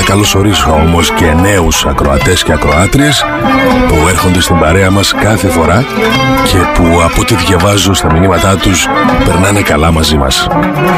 καλωσορίσω όμως και νέους ακροατές και ακροάτριες που έρχονται στην παρέα μας κάθε φορά και που από ό,τι διαβάζω στα μηνύματά τους περνάνε καλά μαζί μας.